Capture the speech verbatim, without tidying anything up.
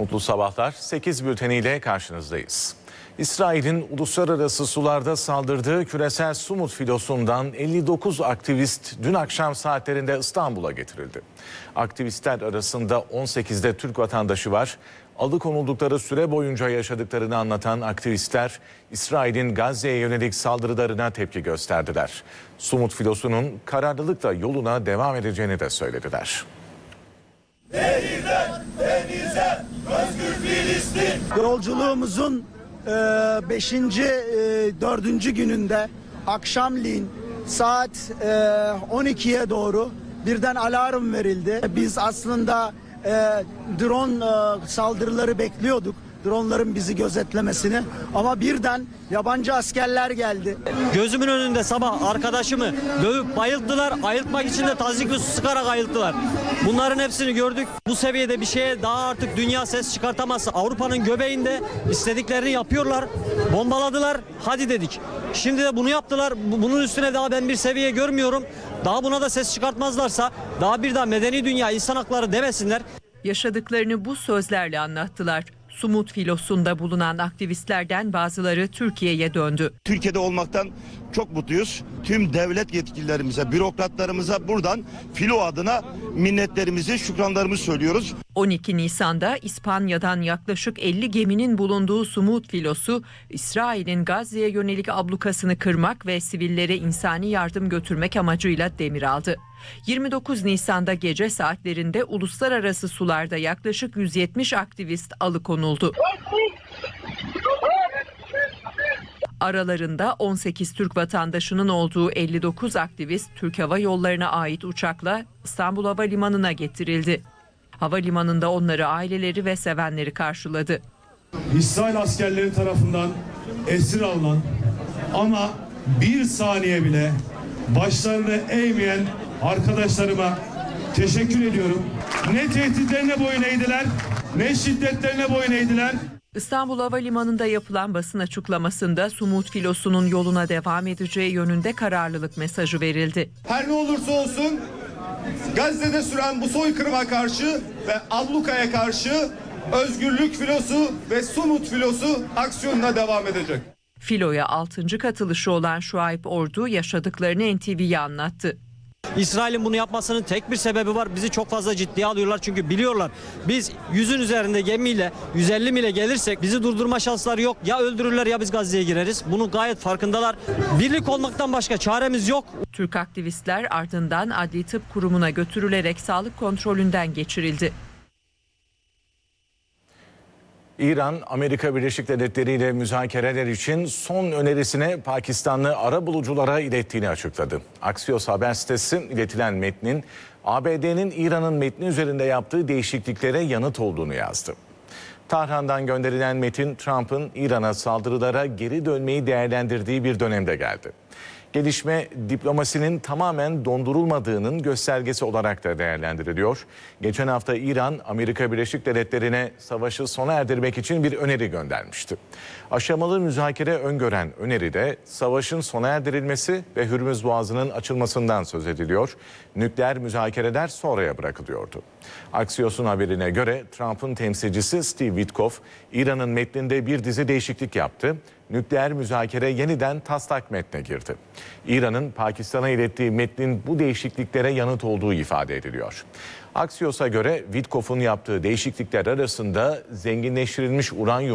Mutlu sabahlar. sekiz bülteniyle karşınızdayız. İsrail'in uluslararası sularda saldırdığı küresel Sumut filosundan elli dokuz aktivist dün akşam saatlerinde İstanbul'a getirildi. Aktivistler arasında on sekizde Türk vatandaşı var. Alıkonuldukları süre boyunca yaşadıklarını anlatan aktivistler, İsrail'in Gazze'ye yönelik saldırılarına tepki gösterdiler. Sumut filosunun kararlılıkla yoluna devam edeceğini de söylediler. Denizden denize özgür Filistin. Yolculuğumuzun beşinci dördüncü gününde akşamleyin saat on ikiye doğru birden alarm verildi. Biz aslında drone saldırıları bekliyorduk. Dronların bizi gözetlemesini, ama birden yabancı askerler geldi. Gözümün önünde sabah arkadaşımı dövüp bayılttılar. Ayıltmak için de tazikli su sıkarak ayılttılar. Bunların hepsini gördük. Bu seviyede bir şeye daha artık dünya ses çıkartamaz. Avrupa'nın göbeğinde istediklerini yapıyorlar. Bombaladılar. Hadi dedik. Şimdi de bunu yaptılar. Bunun üstüne daha ben bir seviye görmüyorum. Daha buna da ses çıkartmazlarsa daha bir daha medeni dünya, insan hakları demesinler. Yaşadıklarını bu sözlerle anlattılar. Sumut filosunda bulunan aktivistlerden bazıları Türkiye'ye döndü. Türkiye'de olmaktan çok mutluyuz. Tüm devlet yetkililerimize, bürokratlarımıza buradan filo adına minnetlerimizi, şükranlarımızı söylüyoruz. on iki Nisan'da İspanya'dan yaklaşık elli geminin bulunduğu Sumut filosu, İsrail'in Gazze'ye yönelik ablukasını kırmak ve sivillere insani yardım götürmek amacıyla demir aldı. yirmi dokuz Nisan'da gece saatlerinde uluslararası sularda yaklaşık yüz yetmiş aktivist alıkonuldu. Aralarında on sekiz Türk vatandaşının olduğu elli dokuz aktivist Türk Hava Yolları'na ait uçakla İstanbul Havalimanı'na getirildi. Havalimanında onları aileleri ve sevenleri karşıladı. İsrail askerleri tarafından esir alınan ama bir saniye bile başlarını eğmeyen arkadaşlarıma teşekkür ediyorum. Ne tehditlerine boyun eğdiler, ne şiddetlerine boyun eğdiler. İstanbul Havalimanı'nda yapılan basın açıklamasında Sumut filosunun yoluna devam edeceği yönünde kararlılık mesajı verildi. Her ne olursa olsun Gazze'de süren bu soykırıma karşı ve ablukaya karşı özgürlük filosu ve Sumut filosu aksiyonuna devam edecek. Filoya altıncı katılışı olan Şuayb Ordu yaşadıklarını N T V'ye anlattı. İsrail'in bunu yapmasının tek bir sebebi var. Bizi çok fazla ciddiye alıyorlar çünkü biliyorlar. Biz yüzün üzerinde gemiyle yüz elli mile gelirsek bizi durdurma şansları yok. Ya öldürürler ya biz Gazze'ye gireriz. Bunun gayet farkındalar. Birlik olmaktan başka çaremiz yok. Türk aktivistler ardından Adli Tıp Kurumu'na götürülerek sağlık kontrolünden geçirildi. İran, Amerika Birleşik Devletleri ile müzakereler için son önerisine Pakistanlı arabuluculara ilettiğini açıkladı. Axios haber sitesi iletilen metnin A B D'nin İran'ın metni üzerinde yaptığı değişikliklere yanıt olduğunu yazdı. Tahran'dan gönderilen metin Trump'ın İran'a saldırılara geri dönmeyi değerlendirdiği bir dönemde geldi. Gelişme diplomasinin tamamen dondurulmadığının göstergesi olarak da değerlendiriliyor. Geçen hafta İran, Amerika Birleşik Devletleri'ne savaşı sona erdirmek için bir öneri göndermişti. Aşamalı müzakere öngören öneride savaşın sona erdirilmesi ve Hürmüz Boğazı'nın açılmasından söz ediliyor. Nükleer müzakereler sonraya bırakılıyordu. Axios'un haberine göre Trump'ın temsilcisi Steve Witkoff, İran'ın metninde bir dizi değişiklik yaptı. Nükleer müzakere yeniden taslak metne girdi. İran'ın Pakistan'a ilettiği metnin bu değişikliklere yanıt olduğu ifade ediliyor. Axios'a göre Witkoff'un yaptığı değişiklikler arasında zenginleştirilmiş uranyum